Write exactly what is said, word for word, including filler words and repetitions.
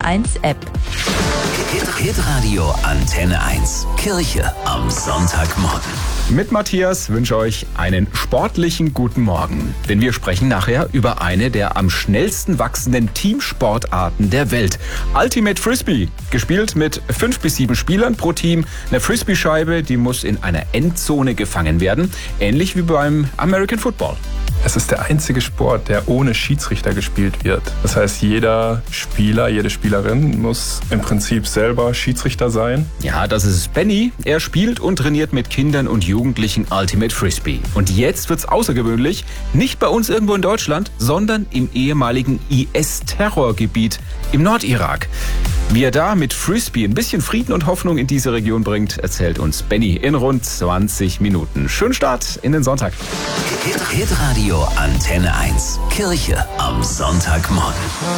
eins App. Hitradio Antenne eins. Kirche am Sonntagmorgen. Mit Matthias wünsche euch einen sportlichen guten Morgen. Denn wir sprechen nachher über eine der am schnellsten wachsenden Teamsportarten der Welt. Ultimate Frisbee. Gespielt mit fünf bis sieben Spielern pro Team. Eine Frisbee-Scheibe, die muss in einer Endzone gefangen werden. Ähnlich wie beim American Football. Es ist der einzige Sport, der ohne Schiedsrichter gespielt wird. Das heißt, jeder Spieler, jede Spielerin muss im Prinzip selber Schiedsrichter sein. Ja, das ist Benny. Er spielt und trainiert mit Kindern und Jugendlichen Ultimate Frisbee. Und jetzt wird's außergewöhnlich. Nicht bei uns irgendwo in Deutschland, sondern im ehemaligen I S-Terrorgebiet im Nordirak. Wie er da mit Frisbee ein bisschen Frieden und Hoffnung in diese Region bringt, erzählt uns Benny in rund zwanzig Minuten. Schönen Start in den Sonntag. Hitradio Antenne eins. Kirche am Sonntagmorgen.